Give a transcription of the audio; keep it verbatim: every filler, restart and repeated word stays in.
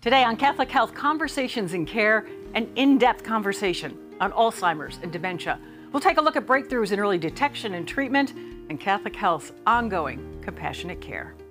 Today on Catholic Health Conversations in Care, an in-depth conversation on Alzheimer's and dementia. We'll take a look at breakthroughs in early detection and treatment and Catholic Health's ongoing compassionate care.